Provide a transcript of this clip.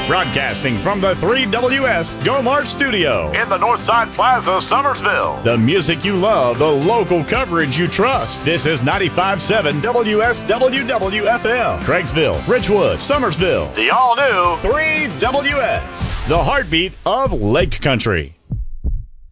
Broadcasting from the 3WS GoMart Studio in the Northside Plaza, Summersville. The music you love, the local coverage you trust. This is 95.7 WSWW-FM. Craigsville, Ridgewood, Summersville. The all-new 3WS. The heartbeat of Lake Country.